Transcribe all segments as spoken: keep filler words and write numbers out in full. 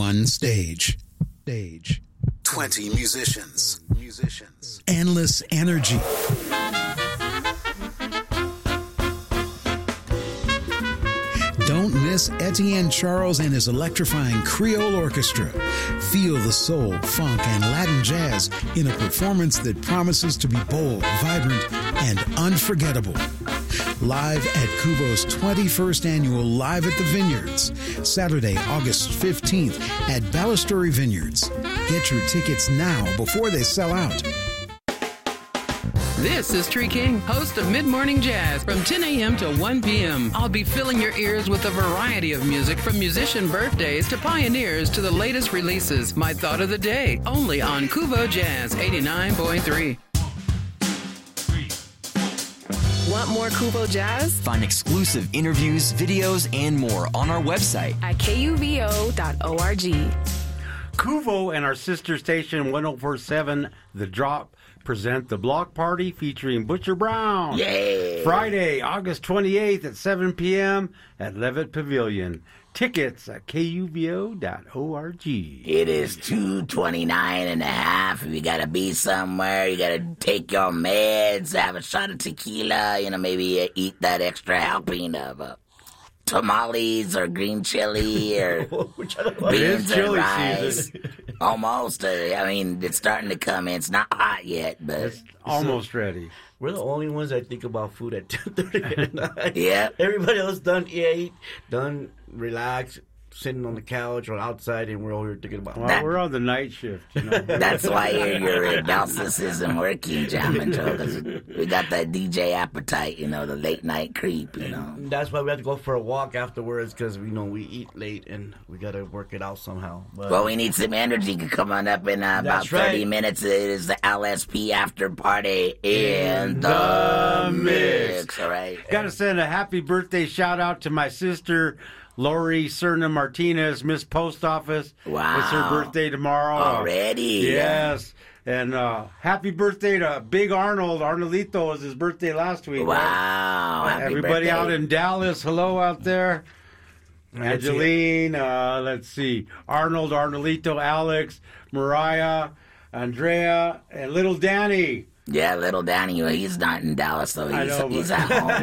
One stage. Stage. twenty musicians. Musicians. Endless energy. Don't miss Etienne Charles and his electrifying Creole Orchestra. Feel the soul, funk, and Latin jazz in a performance that promises to be bold, vibrant, and unforgettable. Live at Kuvo's twenty-first annual Live at the Vineyards, Saturday, August fifteenth at Balustrade Vineyards. Get your tickets now before they sell out. This is Tree King, host of Mid Morning Jazz from ten a.m. to one p.m. I'll be filling your ears with a variety of music from musician birthdays to pioneers to the latest releases. My thought of the day, only on Kuvo Jazz eighty-nine point three. Want more Kuvo Jazz? Find exclusive interviews, videos, and more on our website at K U V O dot org. Kuvo and our sister station one oh four point seven The Drop present the Block Party featuring Butcher Brown. Yay! Friday, August twenty-eighth at seven p.m. at Levitt Pavilion. Tickets at K U V O dot org. It is two twenty-nine and a half. If you got to be somewhere, you got to take your meds, have a shot of tequila, you know, maybe uh, eat that extra helping of uh, tamales or green chili or beans and rice. Almost. Uh, I mean, it's starting to come in. It's not hot yet, but it's almost ready. We're the only ones that think about food at ten thirty at night. Yeah. Everybody else done eat, done relax, sitting on the couch or outside, and we're all here thinking about well, that. We're on the night shift. You know? That's why your, your analysis isn't working, Jamin Joe, because we got that D J appetite, you know, the late night creep, you know. And that's why we have to go for a walk afterwards, because we know we eat late and we got to work it out somehow. But, well, we need some energy to come on up in uh, about thirty right. minutes. It is the L S P after party in, in the, the mix. mix. All right. Got to send a happy birthday shout out to my sister, Lori Cerna Martinez, Miss Post Office. Wow. It's her birthday tomorrow. Already? Yes. And uh, happy birthday to Big Arnold. Arnoldito was his birthday last week. Wow. Right? Everybody birthday. out in Dallas, hello out there. Angeline, uh, let's see. Arnold, Arnoldito, Alex, Mariah, Andrea, and little Danny. Yeah, little Danny, he's not in Dallas, though. He's, I know, he's at home.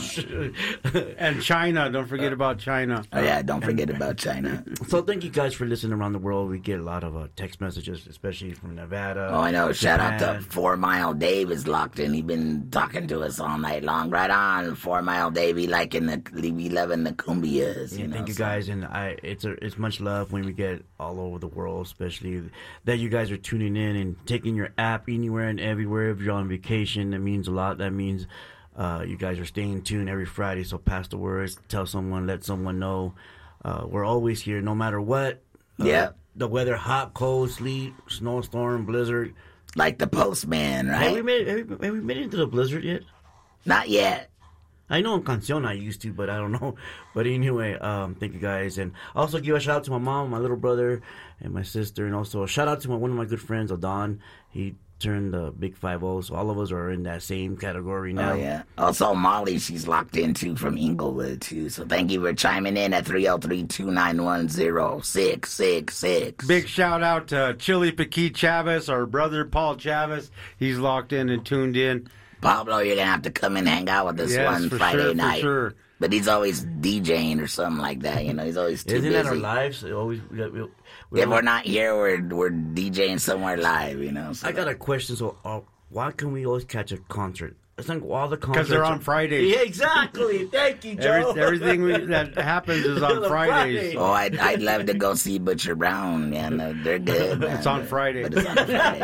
Yeah. And China, don't forget about China. Oh, yeah, don't forget about China. So thank you guys for listening around the world. We get a lot of uh, text messages, especially from Nevada. Oh, I know. Shout Japan. out to Four Mile Dave is locked in. He's been talking to us all night long. Right on, Four Mile Dave. He liking the, he loving the cumbias. Yeah, you know, thank you so. guys, and I it's a, it's much love when we get all over the world, especially that you guys are tuning in and taking your app anywhere and everywhere. If you're on vacation, that means a lot. That means uh, you guys are staying tuned every Friday. So pass the words, tell someone, let someone know. Uh, we're always here, no matter what. Uh, yeah. The weather, hot, cold, sleet, snowstorm, blizzard. Like the postman, right? Have we made have we, have we made it into the blizzard yet? Not yet. I know in Cancion I used to, but I don't know. But anyway, um, thank you guys. And also give a shout out to my mom, my little brother, and my sister. And also a shout out to my, one of my good friends, Adon. He turned the big five oh, so all of us are in that same category now. Oh, yeah. Also, Molly, she's locked in, too, from Inglewood, too. So thank you for chiming in at three oh three, two nine one, oh six six six. Big shout out to Chili Paquit Chavez, our brother Paul Chavez. He's locked in and tuned in. Pablo, you're going to have to come and hang out with us yes, one for Friday sure, night. For sure. But he's always DJing or something like that. You know, he's always too Isn't busy. that our lives? Always, we got, we, we if we're not here, we're we're DJing somewhere live, you know. So I got a question. So uh, why can we always catch a concert? It's like all the concerts. Because they're on Fridays. Yeah, exactly. Thank you, Joe. Every, everything we, that happens is on Fridays. Oh, I'd, I'd love to go see Butcher Brown. Yeah, no, they're good. Man. It's on Friday. But it's on Friday.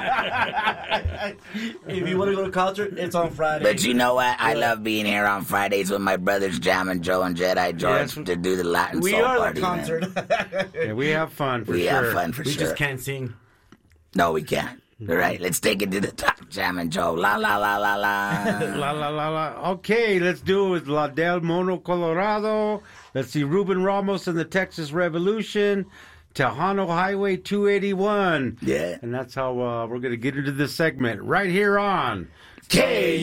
If you want to go to a concert, it's on Friday. But you know what? I love being here on Fridays with my brothers Jammin' Joe and Jedi George yes. to do the Latin we soul are party. the concert. Yeah, we have fun for we sure. We have fun for we sure. We just can't sing. No, we can't. All right, let's take it to the top, Jammin' Joe. La, la, la, la, la. La, la, la, la. Okay, let's do it with La Del Mono Colorado. Let's see, Ruben Ramos and the Texas Revolution. Tejano Highway two eighty-one. Yeah. And that's how uh, we're going to get into this segment right here on K